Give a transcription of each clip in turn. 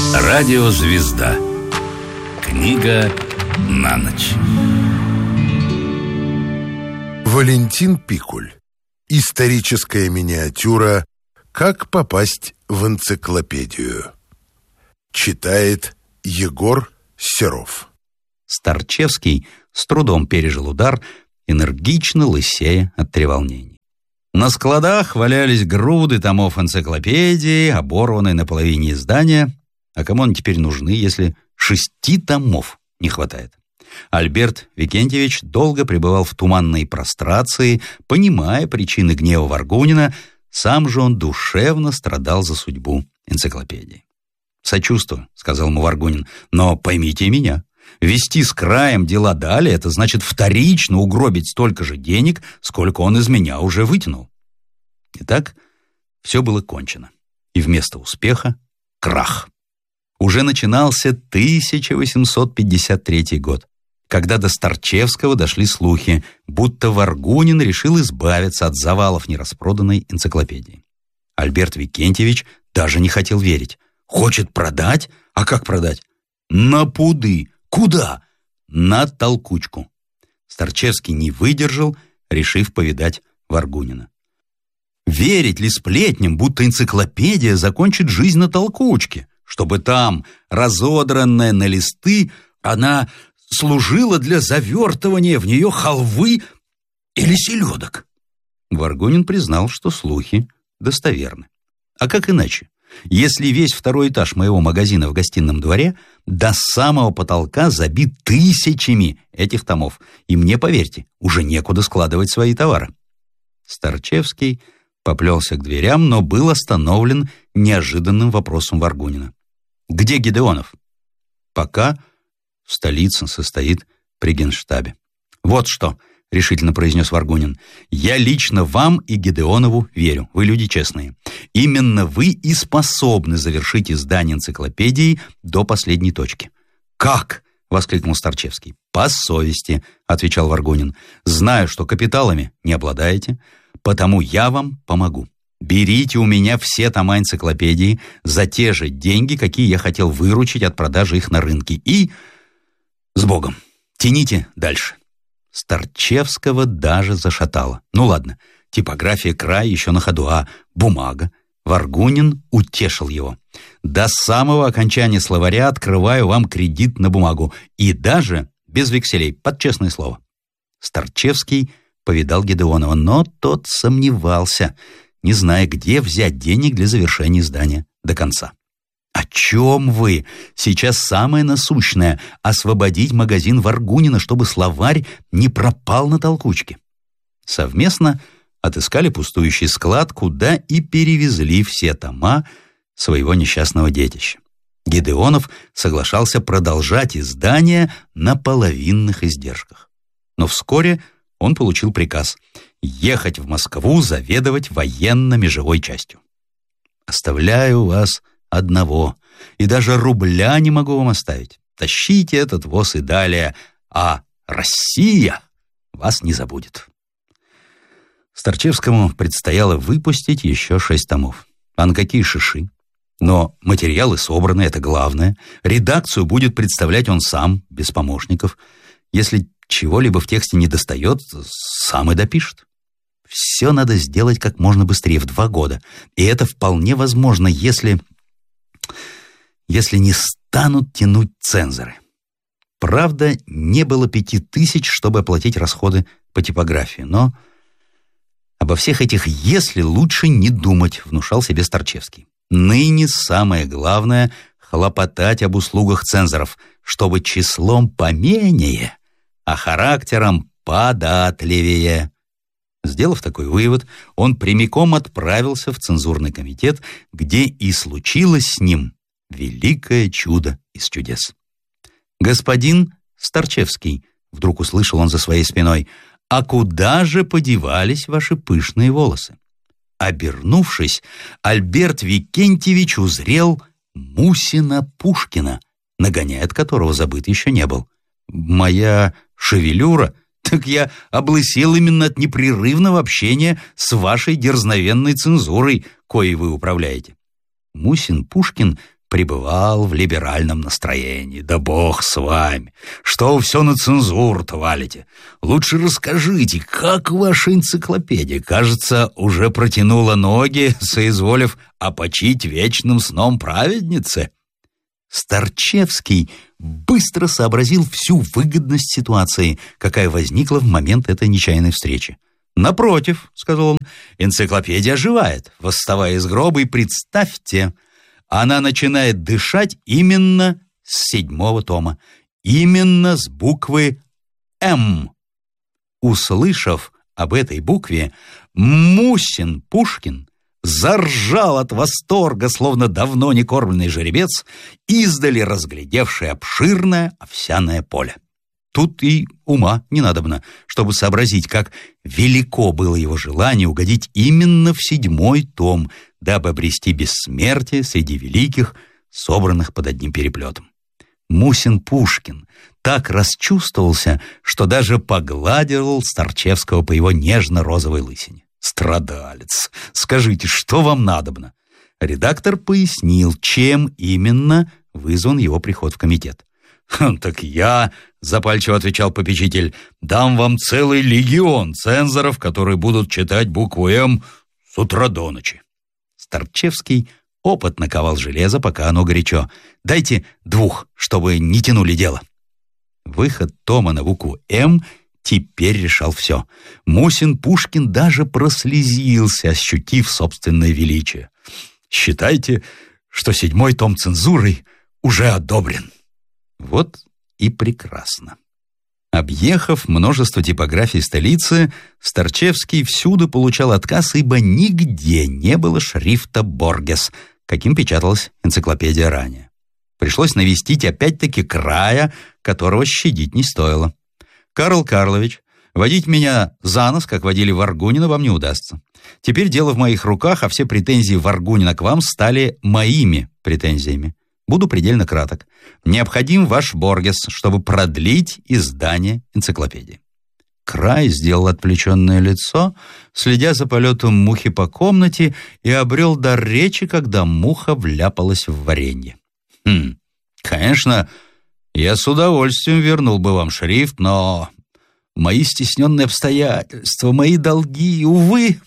Радиозвезда. Книга на ночь. Валентин Пикуль. Историческая миниатюра «Как попасть в энциклопедию». Читает Егор Серов. Старчевский с трудом пережил удар, энергично лысея от треволнений. На складах валялись груды томов энциклопедии, оборванные на половине издания. А кому они теперь нужны, если 6 томов не хватает? Альберт Викентьевич долго пребывал в туманной прострации, понимая причины гнева Варгунина. Сам же он душевно страдал за судьбу энциклопедии. «Сочувствую», — сказал ему Варгунин, — «но поймите и меня. Вести с краем дела далее — это значит вторично угробить столько же денег, сколько он из меня уже вытянул». Итак, все было кончено. И вместо успеха — крах. Уже начинался 1853 год, когда до Старчевского дошли слухи, будто Варгунин решил избавиться от завалов нераспроданной энциклопедии. Альберт Викентьевич даже не хотел верить. Хочет продать? А как продать? На пуды. Куда? На толкучку. Старчевский не выдержал, решив повидать Варгунина. Верить ли сплетням, будто энциклопедия закончит жизнь на толкучке, чтобы там, разодранная на листы, она служила для завертывания в нее халвы или селедок? Варгунин признал, что слухи достоверны. А как иначе? Если весь второй этаж моего магазина в гостином дворе до самого потолка забит тысячами этих томов, и мне, поверьте, уже некуда складывать свои товары. Старчевский поплелся к дверям, но был остановлен неожиданным вопросом Варгунина. «Где Гедеонов?» «Пока в столице состоит при генштабе». «Вот что», — решительно произнес Варгунин, — «я лично вам и Гедеонову верю, вы люди честные. Именно вы и способны завершить издание энциклопедии до последней точки». «Как?» — воскликнул Старчевский. «По совести», — отвечал Варгунин. «Знаю, что капиталами не обладаете, потому я вам помогу. Берите у меня все тома энциклопедии за те же деньги, какие я хотел выручить от продажи их на рынке, и с Богом, тяните дальше». Старчевского даже зашатало. Ну ладно, типография край еще на ходу, а бумага? Варгунин утешил его. «До самого окончания словаря открываю вам кредит на бумагу, и даже без векселей, под честное слово». Старчевский повидал Гедеонова, но тот сомневался, не зная, где взять денег для завершения издания до конца. «О чем вы? Сейчас самое насущное — освободить магазин Варгунина, чтобы словарь не пропал на толкучке». Совместно отыскали пустующий склад, куда и перевезли все тома своего несчастного детища. Гедеонов соглашался продолжать издание на половинных издержках. Но вскоре он получил приказ ехать в Москву заведовать военно-межевой частью. «Оставляю вас одного, и даже рубля не могу вам оставить. Тащите этот воз и далее, а Россия вас не забудет». Старчевскому предстояло выпустить еще 6 томов. А на какие шиши? Но материалы собраны, это главное. Редакцию будет представлять он сам, без помощников. Если чего-либо в тексте недостает, сам и допишет. Все надо сделать как можно быстрее, в 2 года. И это вполне возможно, если не станут тянуть цензоры. Правда, не было 5000, чтобы оплатить расходы по типографии, но обо всех этих «если» лучше не думать, внушал себе Старчевский. Ныне самое главное — хлопотать об услугах цензоров, чтобы числом поменее, а характером податливее. Сделав такой вывод, он прямиком отправился в цензурный комитет, где и случилось с ним великое чудо из чудес. «Господин Старчевский», — вдруг услышал он за своей спиной, — «а куда же подевались ваши пышные волосы?» Обернувшись, Альберт Викентьевич узрел Мусина Пушкина, нагоняет которого забыт еще не был. «Моя шевелюра? Так я облысел именно от непрерывного общения с вашей дерзновенной цензурой, коей вы управляете». Мусин Пушкин пребывал в либеральном настроении. Да бог с вами! Что вы все на цензуру-то валите? Лучше расскажите, как ваша энциклопедия, кажется, уже протянула ноги, соизволив опочить вечным сном праведницы?» Старчевский быстро сообразил всю выгодность ситуации, какая возникла в момент этой нечаянной встречи. «Напротив», — сказал он, — «энциклопедия оживает, восставая из гроба, и представьте, она начинает дышать именно с 7-го тома, именно с буквы «М». Услышав об этой букве, Мусин Пушкин заржал от восторга, словно давно не кормленный жеребец, издали разглядевший обширное овсяное поле. Тут и ума не надобно, чтобы сообразить, как велико было его желание угодить именно в 7-й том, дабы обрести бессмертие среди великих, собранных под одним переплетом. Мусин Пушкин так расчувствовался, что даже погладил Старчевского по его нежно-розовой лысине. «Страдалец! Скажите, что вам надобно?» Редактор пояснил, чем именно вызван его приход в комитет. «Так я, — запальчиво отвечал попечитель, — дам вам целый легион цензоров, которые будут читать букву «М» с утра до ночи». Старчевский опытно ковал железо, пока оно горячо. «Дайте 2, чтобы не тянули дело». Выход тома на букву «М» теперь решал все. Мусин Пушкин даже прослезился, ощутив собственное величие. «Считайте, что 7-й том цензурой уже одобрен». Вот и прекрасно. Объехав множество типографий столицы, Старчевский всюду получал отказ, ибо нигде не было шрифта «Боргес», каким печаталась энциклопедия ранее. Пришлось навестить опять-таки края, которого щадить не стоило. «Карл Карлович, водить меня за нос, как водили Варгунина, вам не удастся. Теперь дело в моих руках, а все претензии Варгунина к вам стали моими претензиями. Буду предельно краток. Необходим ваш Боргес, чтобы продлить издание энциклопедии». Край сделал отвлеченное лицо, следя за полетом мухи по комнате, и обрел дар речи, когда муха вляпалась в варенье. «Конечно, я с удовольствием вернул бы вам шрифт, но мои стесненные обстоятельства, мои долги, увы.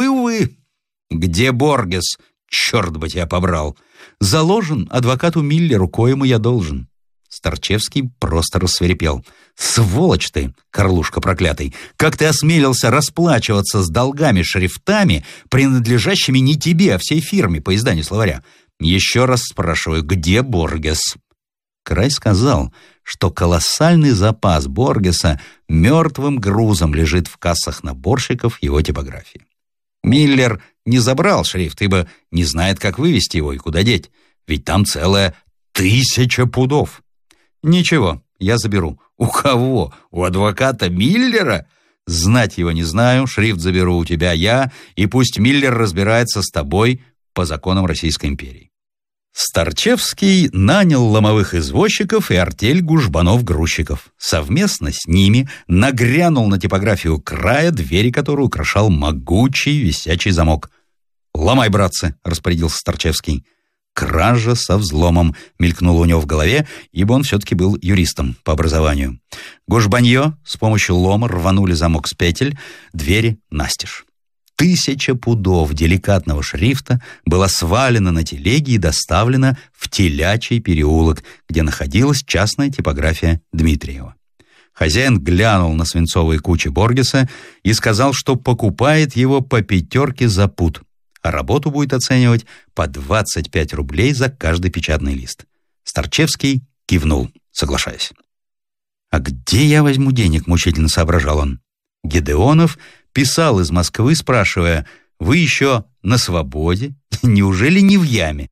Где Боргес? Черт бы тебя побрал! Заложен адвокату Миллеру, коему я должен». Старчевский просто рассвирепел. «Сволочь ты, Карлушка проклятый! Как ты осмелился расплачиваться с долгами шрифтами, принадлежащими не тебе, а всей фирме по изданию словаря? Еще раз спрашиваю, где Боргес?» Край сказал, что колоссальный запас Боргеса мертвым грузом лежит в кассах наборщиков его типографии. Миллер не забрал шрифт, ибо не знает, как вывести его и куда деть, ведь там целая 1000 пудов. «Ничего, я заберу». «У кого? У адвоката Миллера?» «Знать его не знаю, шрифт заберу у тебя я, и пусть Миллер разбирается с тобой по законам Российской империи». Старчевский нанял ломовых извозчиков и артель гужбанов-грузчиков. Совместно с ними нагрянул на типографию края, двери которой украшал могучий висячий замок. «Ломай, братцы!» — распорядился Старчевский. «Кража со взломом» мелькнуло у него в голове, ибо он все-таки был юристом по образованию. Гужбанье с помощью лома рванули замок с петель, двери настежь. 1000 пудов деликатного шрифта была свалена на телеге и доставлена в Телячий переулок, где находилась частная типография Дмитриева. Хозяин глянул на свинцовые кучи Боргеса и сказал, что покупает его по 5 за пуд, а работу будет оценивать по 25 рублей за каждый печатный лист. Старчевский кивнул, соглашаясь. «А где я возьму денег?» — мучительно соображал он. Гедеонов писал из Москвы, спрашивая: «Вы еще на свободе? Неужели не в яме?»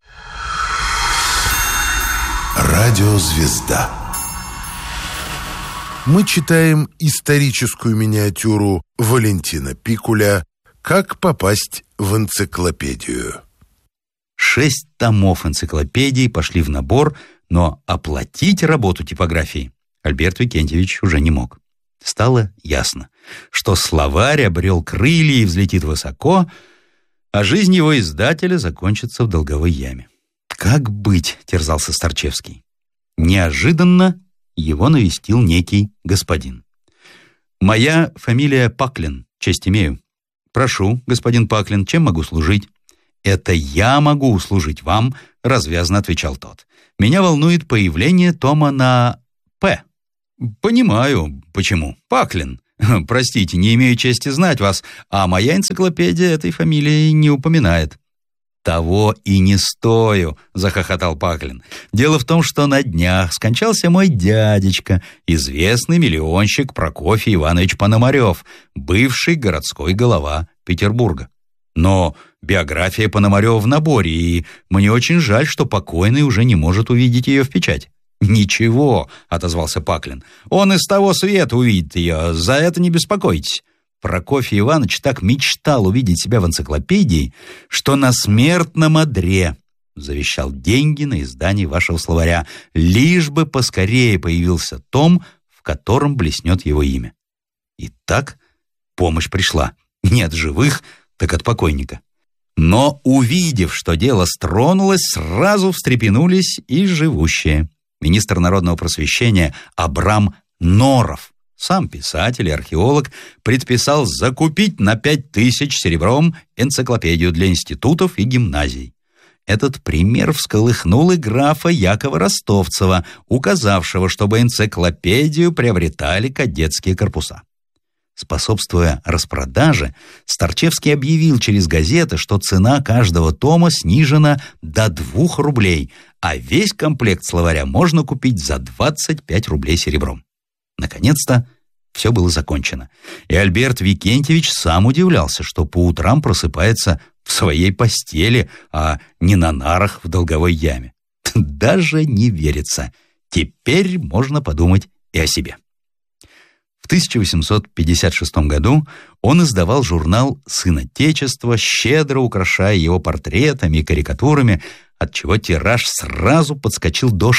Радиозвезда. Мы читаем историческую миниатюру Валентина Пикуля «Как попасть в энциклопедию». 6 томов энциклопедии пошли в набор, но оплатить работу типографии Альберт Викентьевич уже не мог. Стало ясно, что словарь обрел крылья и взлетит высоко, а жизнь его издателя закончится в долговой яме. «Как быть?» — терзался Старчевский. Неожиданно его навестил некий господин. «Моя фамилия Паклин, честь имею». «Прошу, господин Паклин, чем могу служить?» «Это я могу услужить вам», — развязно отвечал тот. «Меня волнует появление тома на «П». «Понимаю, почему. Паклин. Простите, не имею чести знать вас, а моя энциклопедия этой фамилии не упоминает». «Того и не стою», — захохотал Паклин. «Дело в том, что на днях скончался мой дядечка, известный миллионщик Прокофий Иванович Пономарев, бывший городской голова Петербурга. Но биография Пономарева в наборе, и мне очень жаль, что покойный уже не может увидеть ее в печати». «Ничего», — отозвался Паклин, — «он из того света увидит ее, за это не беспокойтесь. Прокофий Иванович так мечтал увидеть себя в энциклопедии, что на смертном одре завещал деньги на издание вашего словаря, лишь бы поскорее появился том, в котором блеснет его имя». И так помощь пришла. Не от живых, так от покойника. Но, увидев, что дело стронулось, сразу встрепенулись и живущие. Министр народного просвещения Абрам Норов, сам писатель и археолог, предписал закупить на 5000 серебром энциклопедию для институтов и гимназий. Этот пример всколыхнул и графа Якова Ростовцева, указавшего, чтобы энциклопедию приобретали кадетские корпуса. Способствуя распродаже, Старчевский объявил через газеты, что цена каждого тома снижена до 2 рублей, а весь комплект словаря можно купить за 25 рублей серебром. Наконец-то все было закончено, и Альберт Викентьевич сам удивлялся, что по утрам просыпается в своей постели, а не на нарах в долговой яме. Даже не верится. Теперь можно подумать и о себе. В 1856 году он издавал журнал «Сын Отечества», щедро украшая его портретами и карикатурами, отчего тираж сразу подскочил до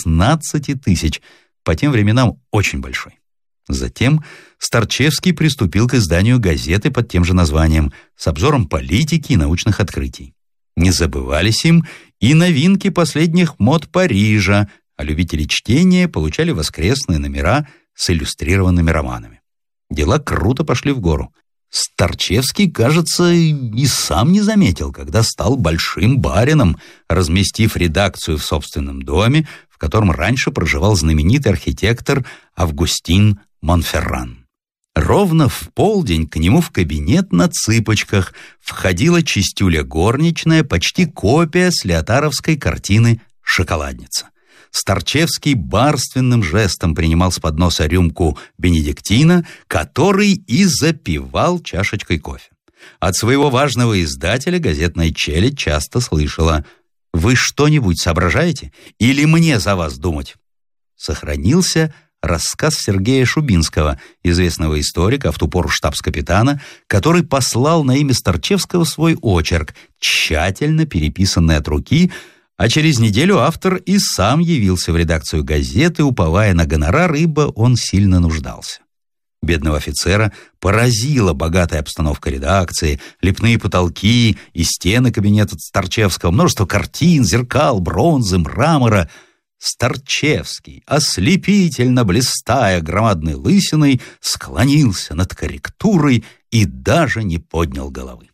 16 тысяч, по тем временам очень большой. Затем Старчевский приступил к изданию газеты под тем же названием с обзором политики и научных открытий. Не забывались им и новинки последних мод Парижа, а любители чтения получали воскресные номера с иллюстрированными романами. Дела круто пошли в гору. Старчевский, кажется, и сам не заметил, когда стал большим барином, разместив редакцию в собственном доме, в котором раньше проживал знаменитый архитектор Августин Монферран. Ровно в полдень к нему в кабинет на цыпочках входила чистюля горничная, почти копия с леотаровской картины «Шоколадница». Старчевский барственным жестом принимал с подноса рюмку бенедиктина, который и запивал чашечкой кофе. От своего важного издателя газетная челядь часто слышала: «Вы что-нибудь соображаете? Или мне за вас думать?» Сохранился рассказ Сергея Шубинского, известного историка, в ту пору штабс-капитана, который послал на имя Старчевского свой очерк, тщательно переписанный от руки, а через неделю автор и сам явился в редакцию газеты, уповая на гонорар, ибо он сильно нуждался. Бедного офицера поразила богатая обстановка редакции, лепные потолки и стены кабинета Старчевского, множество картин, зеркал, бронзы, мрамора. Старчевский, ослепительно блистая громадной лысиной, склонился над корректурой и даже не поднял головы.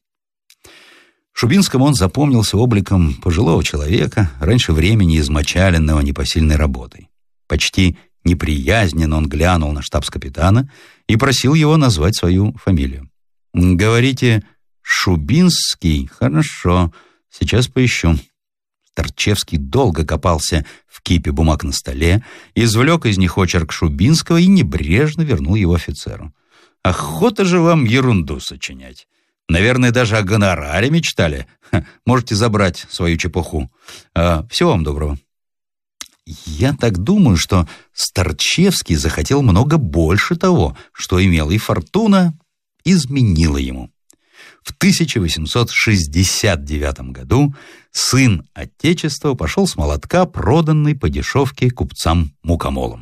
Шубинскому он запомнился обликом пожилого человека, раньше времени измочаленного непосильной работой. Почти неприязненно он глянул на штабс-капитана и просил его назвать свою фамилию. «Говорите, Шубинский? Хорошо, сейчас поищу». Старчевский долго копался в кипе бумаг на столе, извлек из них очерк Шубинского и небрежно вернул его офицеру. «Охота же вам ерунду сочинять. Наверное, даже о гонораре мечтали. Можете забрать свою чепуху. Всего вам доброго». Я так думаю, что Старчевский захотел много больше того, что имел, и фортуна изменила ему. В 1869 году сын Отечества пошел с молотка, проданный по дешевке купцам-мукомолам.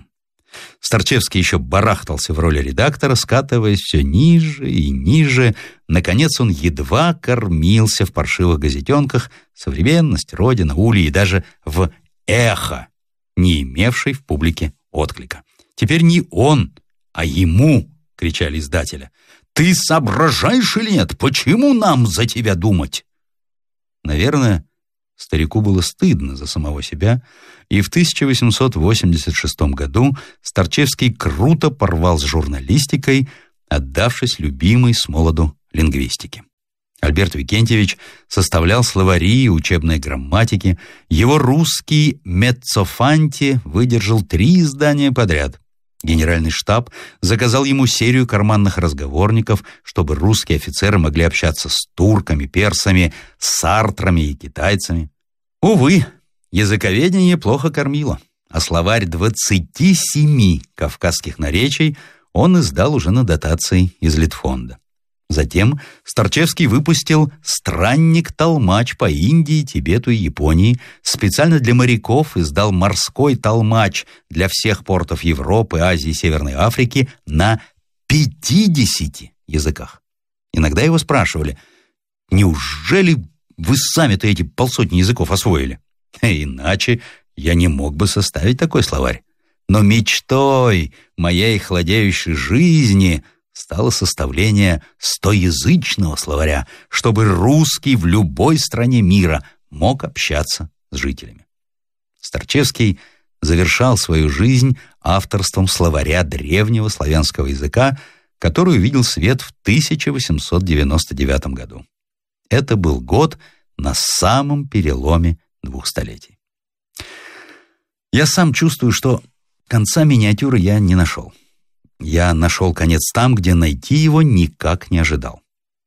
Старчевский еще барахтался в роли редактора, скатываясь все ниже и ниже. Наконец он едва кормился в паршивых газетенках «Современность», «Родина», «Улья» и даже в «Эхо», не имевшей в публике отклика. Теперь не он, а ему кричали издателя: «Ты соображаешь или нет? Почему нам за тебя думать?» Наверное, старику было стыдно за самого себя, и в 1886 году Старчевский круто порвал с журналистикой, отдавшись любимой с молоду лингвистике. Альберт Викентьевич составлял словари и учебные грамматики. Его русский «Меццофанти» выдержал 3 издания подряд. Генеральный штаб заказал ему серию карманных разговорников, чтобы русские офицеры могли общаться с турками, персами, сартрами и китайцами. Увы, языковедение плохо кормило, а словарь 27 кавказских наречий он издал уже на дотации из Литфонда. Затем Старчевский выпустил «Странник-толмач» по Индии, Тибету и Японии. Специально для моряков издал «Морской толмач» для всех портов Европы, Азии и Северной Африки на 50 языках. Иногда его спрашивали: «Неужели вы сами-то эти 500 языков освоили?» Иначе я не мог бы составить такой словарь. Но мечтой моей хладеющей жизни стало составление 100-язычного словаря, чтобы русский в любой стране мира мог общаться с жителями. Старчевский завершал свою жизнь авторством словаря древнего славянского языка, который увидел свет в 1899 году. Это был год на самом переломе 2 столетий. Я сам чувствую, что конца миниатюры я не нашел. Я нашел конец там, где найти его никак не ожидал.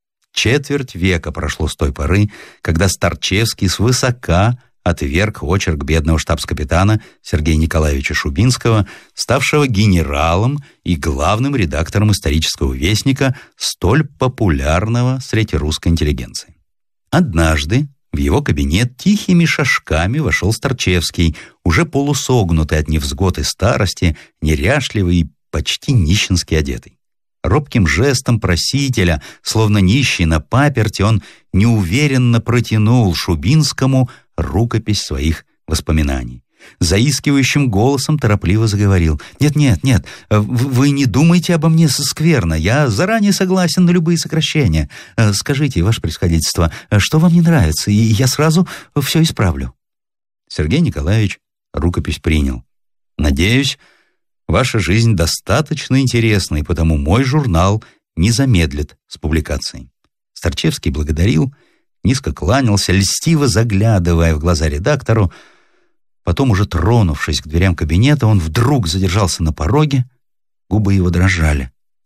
4 века прошло с той поры, когда Старчевский свысока отверг очерк бедного штабс-капитана Сергея Николаевича Шубинского, ставшего генералом и главным редактором исторического вестника, столь популярного среди русской интеллигенции. Однажды в его кабинет тихими шажками вошел Старчевский, уже полусогнутый от невзгод и старости, неряшливый и почти нищенски одетый. Робким жестом просителя, словно нищий на паперти, он неуверенно протянул Шубинскому рукопись своих воспоминаний. Заискивающим голосом торопливо заговорил: «Нет, вы не думайте обо мне скверно, я заранее согласен на любые сокращения. Скажите, ваше превосходительство, что вам не нравится, и я сразу все исправлю». Сергей Николаевич рукопись принял. «Надеюсь, ваша жизнь достаточно интересна, и потому мой журнал не замедлит с публикацией». Старчевский благодарил, низко кланялся, льстиво заглядывая в глаза редактору. Потом, уже тронувшись к дверям кабинета, он вдруг задержался на пороге, губы его дрожали.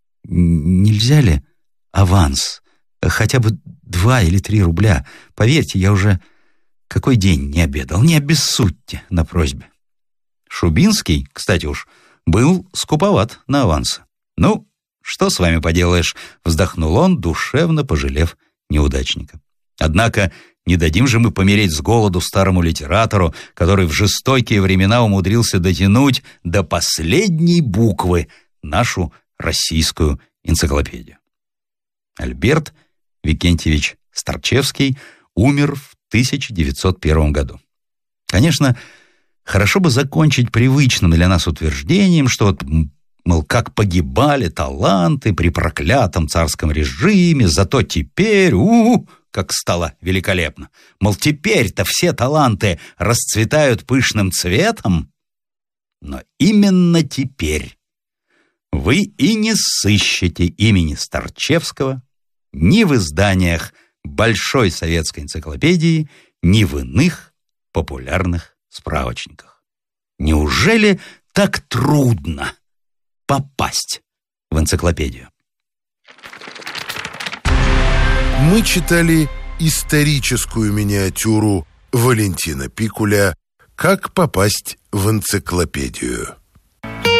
«Нельзя ли аванс? Хотя бы 2 или 3 рубля. Поверьте, я уже какой день не обедал. Не обессудьте на просьбе». Шубинский, кстати уж, был скуповат на авансы. «Ну, что с вами поделаешь?» — вздохнул он, душевно пожалев неудачника. «Однако не дадим же мы помереть с голоду старому литератору, который в жестокие времена умудрился дотянуть до последней буквы нашу российскую энциклопедию». Альберт Викентьевич Старчевский умер в 1901 году. Конечно, хорошо бы закончить привычным для нас утверждением, что, мол, как погибали таланты при проклятом царском режиме, зато теперь, как стало великолепно. Мол, теперь-то все таланты расцветают пышным цветом. Но именно теперь вы и не сыщете имени Старчевского ни в изданиях Большой советской энциклопедии, ни в иных популярных справочниках. Неужели так трудно попасть в энциклопедию? Мы читали историческую миниатюру Валентина Пикуля «Как попасть в энциклопедию».